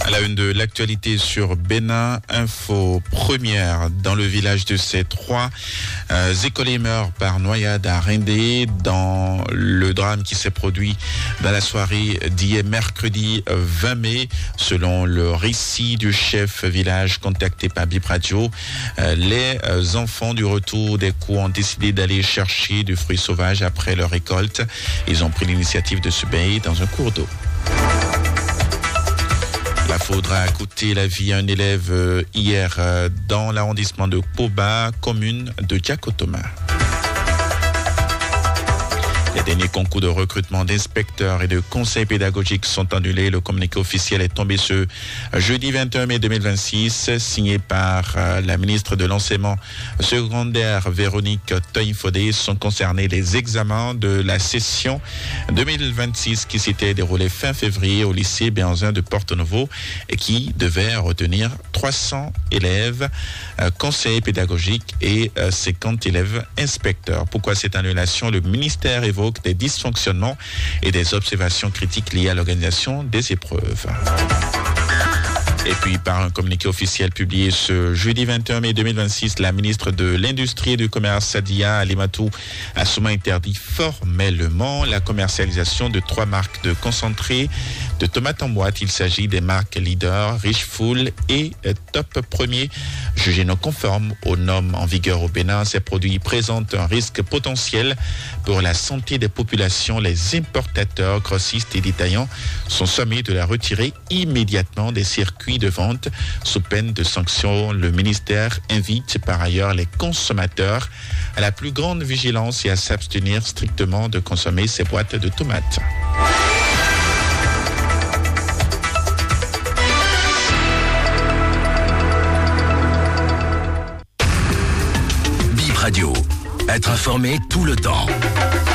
À la une de l'actualité sur Bénin, info première dans le village de ces 3 écoliers meurent par noyade à Rindé dans le drame qui s'est produit dans la soirée d'hier mercredi 20 mai. Selon le récit du chef village contacté par Bip Radio, les enfants du retour des cours ont décidé d'aller chercher du fruit sauvage après leur récolte. Ils ont pris l'initiative de se baigner dans un cours d'eau. La foudre a coûté la vie à un élève hier dans l'arrondissement de Poba, commune de Diakotoma. Les derniers concours de recrutement d'inspecteurs et de conseils pédagogiques sont annulés. Le communiqué officiel est tombé ce jeudi 21 mai 2026, signé par la ministre de l'Enseignement secondaire Véronique Toïfodé. Sont concernés les examens de la session 2026 qui s'était déroulée fin février au lycée Béanzin de Porto-Novo et qui devait retenir 300 élèves conseillers pédagogiques et 50 élèves inspecteurs. Pourquoi cette annulation? Le ministère évoque des dysfonctionnements et des observations critiques liées à l'organisation des épreuves. Et puis, par un communiqué officiel publié ce jeudi 21 mai 2026, la ministre de l'Industrie et du Commerce, Sadia Alimatou, a souvent interdit formellement la commercialisation de 3 marques de concentré de tomates en boîte. Il s'agit des marques Leader, Rich Full et Top Premier. Jugés non conformes aux normes en vigueur au Bénin, ces produits présentent un risque potentiel pour la santé des populations. Les importateurs, grossistes et détaillants sont sommés de la retirer immédiatement des circuits de vente sous peine de sanctions. Le ministère invite par ailleurs les consommateurs à la plus grande vigilance et à s'abstenir strictement de consommer ces boîtes de tomates. Bip Radio. Être informé tout le temps.